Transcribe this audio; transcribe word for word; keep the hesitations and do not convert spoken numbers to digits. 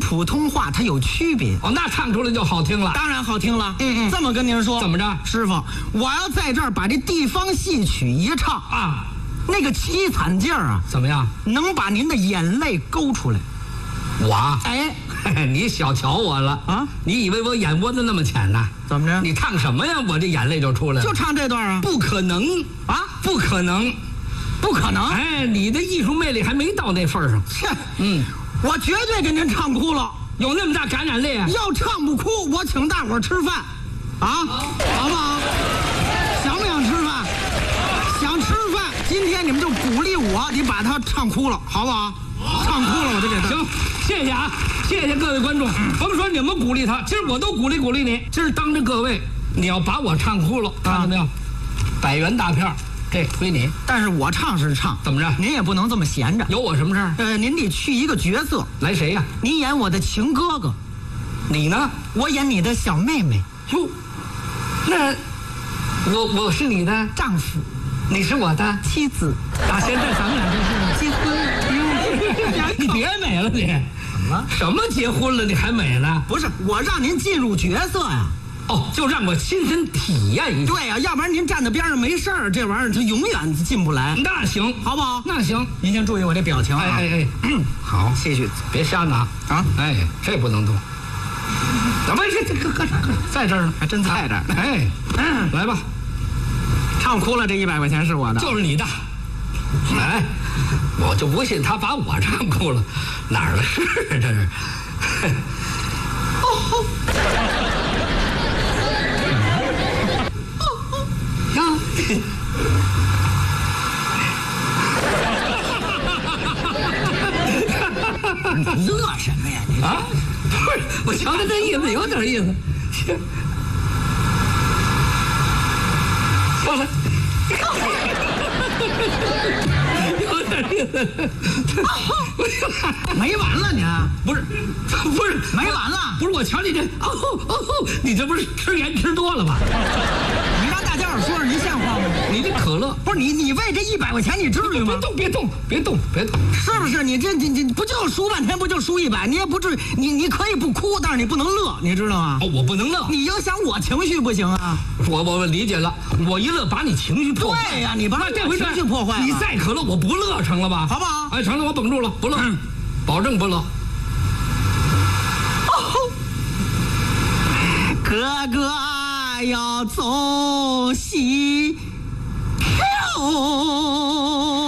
普通话它有区别。 哦，那唱出来就好听了。 当然好听了。 嗯嗯， 这么跟您说， 怎么着， 师傅，我要在这儿把这地方戏曲一唱啊， 那个凄惨劲儿啊， 怎么样？ 能把您的眼泪勾出来。 我， 哎， 你小瞧我了啊！你以为我眼窝子那么浅呐？ 怎么着？ 你唱什么呀？我这眼泪就出来了。 就唱这段啊？ 不可能啊！不可能， 不可能！ 哎，你的艺术魅力还没到那份上。 切， 嗯， 我绝对给您唱哭了。 有那么大感染力啊？ 要唱不哭，我请大伙儿吃饭，啊，好不好？想不想吃饭？想吃饭，今天你们就鼓励我，你把它唱哭了，好不好？唱哭了我就给他。 行，谢谢啊，谢谢各位观众。甭说你们鼓励他，今儿我都鼓励鼓励你。今儿当着各位，你要把我唱哭了，看到没有？百元大票，这归你。 但是我唱是唱， 怎么着？ 您也不能这么闲着。 有我什么事儿？ 呃，您得去一个角色。 来谁呀？ 您演我的情哥哥， 你呢？ 我演你的小妹妹。 哟，那我我是你的丈夫， 你是我的妻子。 啊，现在咱们俩就是结婚了。 你别美了你。 怎么了？ 什么结婚了你还美呢？ 不是，我让您进入角色呀。 哦，就让我亲身体验一下。 对呀、啊，要不然您站在边上没事儿，这玩意儿它永远进不来。 那行， 好不好？ 那行， 您先注意我这表情啊。 哎哎哎，好， 谢谢。 别瞎拿啊！哎，这不能动。怎么这这搁搁这搁在这儿呢？ 还真在这儿。 哎，嗯，来吧， 唱哭了，这一百块钱是我的， 就是你的。哎，我就不信他把我唱哭了，哪儿的事这是？哦。你乐什么呀你？啊，不是，我瞧他这意思有点意思。行了，有点意思。 没完了你？ 不是，不是没完了？ 不是，我瞧你这，哦哦，你这不是吃盐吃多了吧？ 你让大家伙说说您像话吗？ 你这可乐不是你，你为这一百块钱你至于吗？ 别动，别动，别动，别动， 是不是？你这你你不就输半天，不就输一百？你也不至于，你你可以不哭，但是你不能乐，你知道吗？ 哦，我不能乐， 你影响我情绪不行啊！ 我我理解了，我一乐把你情绪破坏。 对呀、啊，你把这回情绪破坏了， 你再可乐，我不乐成了吧？ 好不好？ 哎，成了，我绷住了，不乐，嗯、保证不乐。 哦，哥哥要走西天。